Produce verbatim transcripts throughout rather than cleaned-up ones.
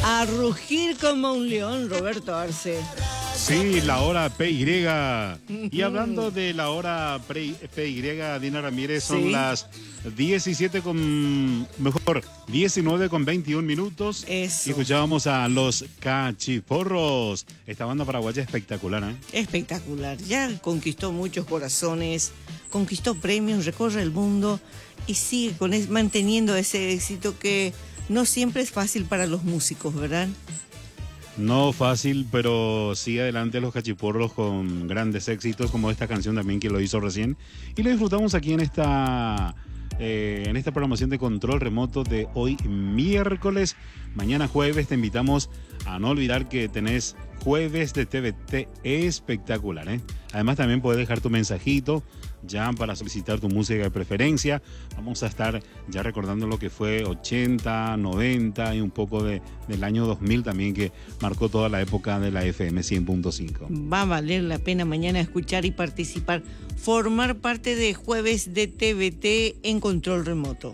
A rugir como un león, Roberto Arce. Sí, la hora P Y. Y hablando de la hora P Y, Dina Ramírez, son sí. las diecisiete con, mejor, diecinueve con veintiún minutos. Eso. Y escuchábamos a los Cachiporros. Esta banda paraguaya espectacular, ¿eh? Espectacular. Ya conquistó muchos corazones, conquistó premios, recorre el mundo y sigue con es, manteniendo ese éxito que no siempre es fácil para los músicos, ¿verdad? No fácil, pero sigue adelante los Cachiporros con grandes éxitos, como esta canción también que lo hizo recién. Y lo disfrutamos aquí en esta, eh, en esta programación de Control Remoto de hoy miércoles. Mañana jueves te invitamos a no olvidar que tenés jueves de T V T espectacular, ¿eh? Además también puedes dejar tu mensajito ya para solicitar tu música de preferencia. Vamos a estar ya recordando lo que fue ochenta, noventa y un poco de, del año dos mil también, que marcó toda la época de la F M cien punto cinco. Va a valer la pena mañana escuchar y participar, formar parte de jueves de T V T en Control Remoto.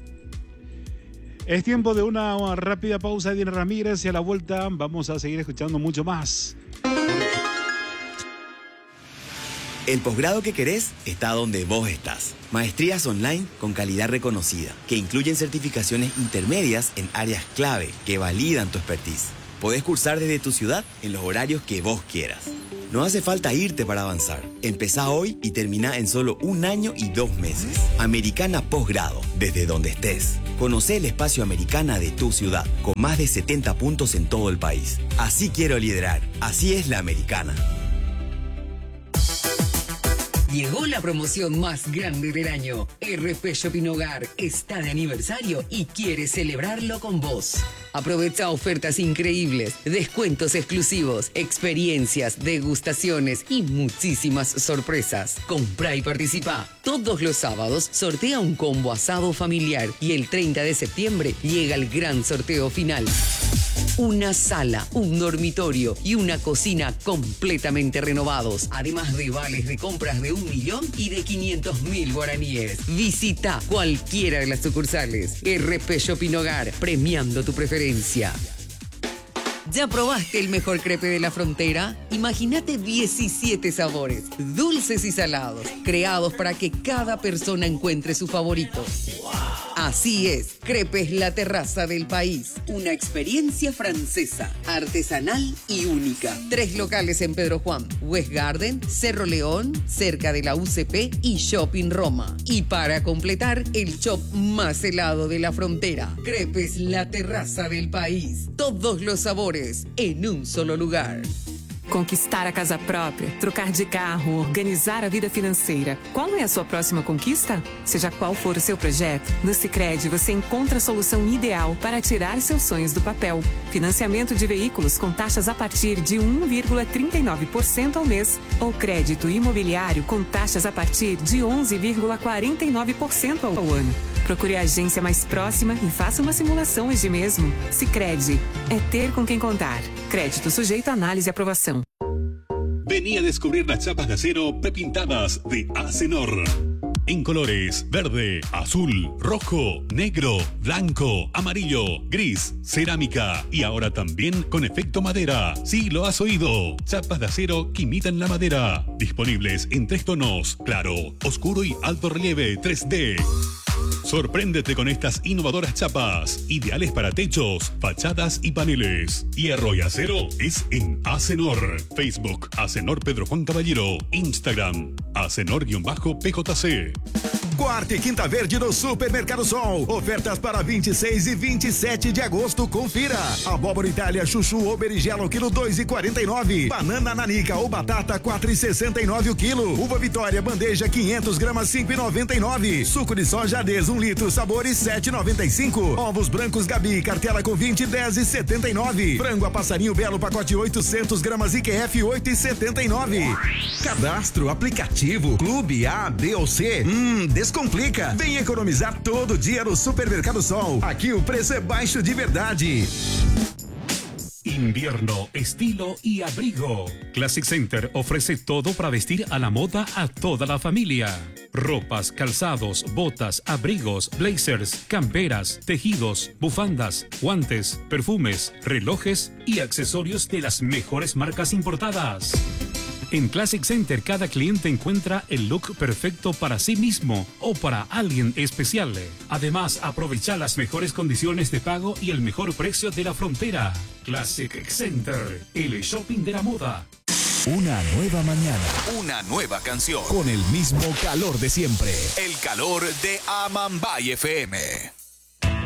Es tiempo de una, una rápida pausa, Dina Ramírez, y a la vuelta vamos a seguir escuchando mucho más. El posgrado que querés está donde vos estás. Maestrías online con calidad reconocida, que incluyen certificaciones intermedias en áreas clave que validan tu expertise. Podés cursar desde tu ciudad en los horarios que vos quieras. No hace falta irte para avanzar. Empezá hoy y termina en solo un año y dos meses. Americana Posgrado, desde donde estés. Conocé el espacio Americana de tu ciudad, con más de setenta puntos en todo el país. Así quiero liderar. Así es la Americana. Llegó la promoción más grande del año. R P Shopping Hogar está de aniversario y quiere celebrarlo con vos. Aprovecha ofertas increíbles, descuentos exclusivos, experiencias, degustaciones y muchísimas sorpresas. Comprá y participa. Todos los sábados sortea un combo asado familiar y el treinta de septiembre llega el gran sorteo final. Una sala, un dormitorio y una cocina completamente renovados, además de vales de compras de un millón y de quinientos mil guaraníes. Visita cualquiera de las sucursales. R P Shopping Hogar, premiando tu preferencia. ¿Ya probaste el mejor crepe de la frontera? Imagínate diecisiete sabores, dulces y salados, creados para que cada persona encuentre su favorito. Así es, Crepes La Terraza del País. Una experiencia francesa, artesanal y única. Tres locales en Pedro Juan, West Garden, Cerro León, cerca de la U C P y Shopping Roma. Y para completar, el shop más helado de la frontera. Crepes La Terraza del País. Todos los sabores en un solo lugar. Conquistar a casa própria, trocar de carro, organizar a vida financeira. Qual é a sua próxima conquista? Seja qual for o seu projeto, no Sicredi você encontra a solução ideal para tirar seus sonhos do papel. Financiamento de veículos com taxas a partir de um vírgula trinta e nove por cento ao mês ou crédito imobiliário com taxas a partir de onze vírgula quarenta e nove por cento ao ano. Procure a agência mais próxima e faça uma simulação hoje mesmo. Sicredi, é ter com quem contar. Crédito sujeito a análise e aprovação. Vení a descubrir las chapas de acero prepintadas de Acenor. En colores verde, azul, rojo, negro, blanco, amarillo, gris, cerámica y ahora también con efecto madera. Sí, lo has oído. Chapas de acero que imitan la madera. Disponibles en tres tonos: claro, oscuro y alto relieve tres D. Sorpréndete con estas innovadoras chapas, ideales para techos, fachadas y paneles. Hierro y acero es en Acenor. Facebook, Acenor Pedro Juan Caballero. Instagram, Acenor-P J C. Quarta e quinta verde no Supermercado Sol. Ofertas para vinte e seis e vinte e sete de agosto. Confira. Abóbora Itália, chuchu ou berinjela, quilo dois e quarenta e nove. Banana nanica ou batata, quatro e sessenta e nove o quilo. Uva Vitória, bandeja, quinhentos gramas, cinco e noventa e nove. Suco de soja Ades, um litro, sabores, sete e noventa e cinco. Ovos brancos Gabi, cartela com vinte, dez e setenta e nove. Frango a passarinho Belo, pacote oitocentos gramas, I Q F, oito e setenta e nove. Cadastro, aplicativo, clube A, B ou C. Hum, descomplica. Vem economizar todo dia no Supermercado Sol. Aqui o preço é baixo de verdade. Invierno, estilo y abrigo. Classic Center ofrece todo para vestir a la moda a toda la familia. Ropas, calzados, botas, abrigos, blazers, camperas, tejidos, bufandas, guantes, perfumes, relojes y accesorios de las mejores marcas importadas. En Classic Center cada cliente encuentra el look perfecto para sí mismo o para alguien especial. Además, aprovecha las mejores condiciones de pago y el mejor precio de la frontera. Classic Center, el shopping de la moda. Una nueva mañana, una nueva canción, con el mismo calor de siempre. El calor de Amambay F M.